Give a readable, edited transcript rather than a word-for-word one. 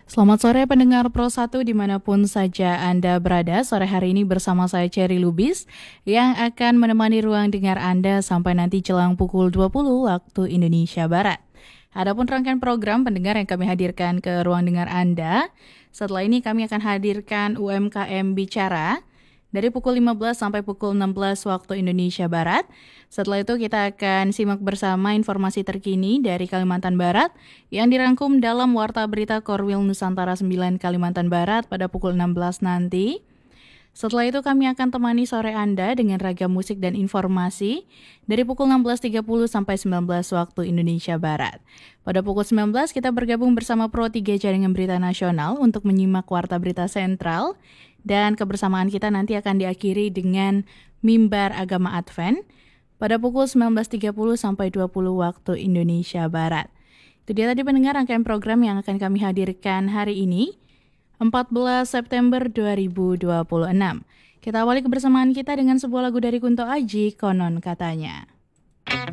Selamat sore pendengar Pro 1 dimanapun saja Anda berada. Sore hari ini bersama saya Cherry Lubis yang akan menemani ruang dengar Anda sampai nanti jelang pukul 20 waktu Indonesia Barat. Adapun rangkaian program pendengar yang kami hadirkan ke ruang dengar Anda, setelah ini kami akan hadirkan UMKM Bicara dari pukul 15 sampai pukul 16 waktu Indonesia Barat. Setelah itu kita akan simak bersama informasi terkini dari Kalimantan Barat yang dirangkum dalam Warta Berita Korwil Nusantara 9 Kalimantan Barat pada pukul 16 nanti. Setelah itu kami akan temani sore Anda dengan ragam musik dan informasi dari pukul 16.30 sampai 19 waktu Indonesia Barat. Pada pukul 19 kita bergabung bersama Pro 3 Jaringan Berita Nasional untuk menyimak Warta Berita Sentral. Dan kebersamaan kita nanti akan diakhiri dengan Mimbar Agama Advent pada pukul 19.30 sampai 20 waktu Indonesia Barat. Itu dia tadi pendengar rangkaian program yang akan kami hadirkan hari ini, 14 September 2026. Kita awali kebersamaan kita dengan sebuah lagu dari Kunto Aji, Konon Katanya.